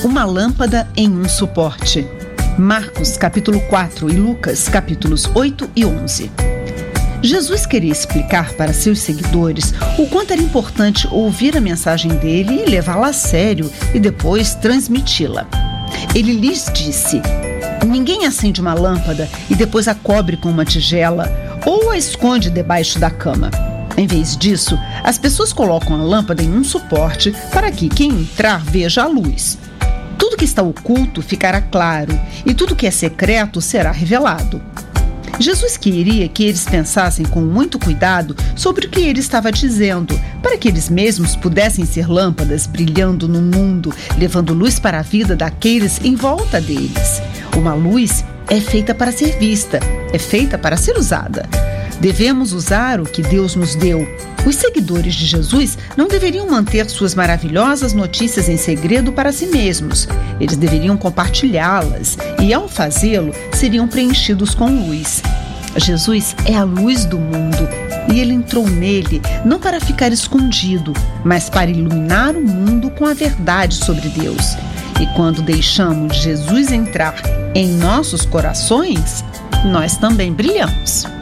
Uma lâmpada em um suporte. Marcos capítulo 4 e Lucas capítulos 8 e 11. Jesus queria explicar para seus seguidores o quanto era importante ouvir a mensagem dele e levá-la a sério e depois transmiti-la. Ele lhes disse: ninguém acende uma lâmpada e depois a cobre com uma tigela ou a esconde debaixo da cama. Em vez disso, as pessoas colocam a lâmpada em um suporte para que quem entrar veja a luz. Tudo que está oculto ficará claro e tudo que é secreto será revelado. Jesus queria que eles pensassem com muito cuidado sobre o que ele estava dizendo, para que eles mesmos pudessem ser lâmpadas brilhando no mundo, levando luz para a vida daqueles em volta deles. Uma luz é feita para ser vista, é feita para ser usada. Devemos usar o que Deus nos deu. Os seguidores de Jesus não deveriam manter suas maravilhosas notícias em segredo para si mesmos. Eles deveriam compartilhá-las e, ao fazê-lo, seriam preenchidos com luz. Jesus é a luz do mundo e ele entrou nele não para ficar escondido, mas para iluminar o mundo com a verdade sobre Deus. E quando deixamos Jesus entrar em nossos corações, nós também brilhamos.